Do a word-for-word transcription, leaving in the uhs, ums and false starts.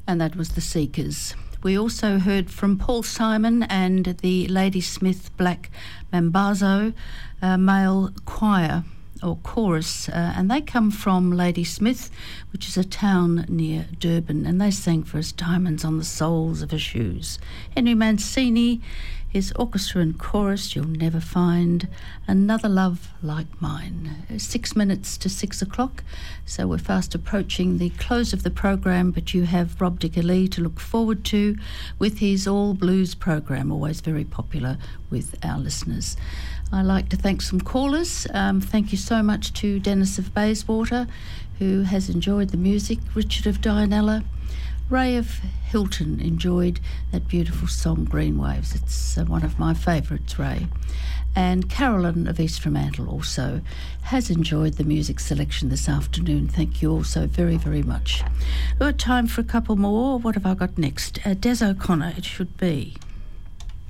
and that was the Seekers. We also heard from Paul Simon and the Ladysmith Black Mambazo uh, male choir or chorus, uh, and they come from Ladysmith, which is a town near Durban, and they sang for us Diamonds on the Soles of Her Shoes. Henry Mancini, his orchestra and chorus, You'll Never Find Another Love Like Mine. Six minutes to six o'clock, so we're fast approaching the close of the program, but you have Rob Dickerlee to look forward to with his All Blues program, always very popular with our listeners. I'd like to thank some callers. Um, thank you so much to Dennis of Bayswater, who has enjoyed the music, Richard of Dianella, Ray of Hilton enjoyed that beautiful song Green Waves. It's uh, one of my favourites, Ray. And Carolyn of East Fremantle also has enjoyed the music selection this afternoon. Thank you all so very, very much. We've got time for a couple more. What have I got next? Uh, Des O'Connor, it should be.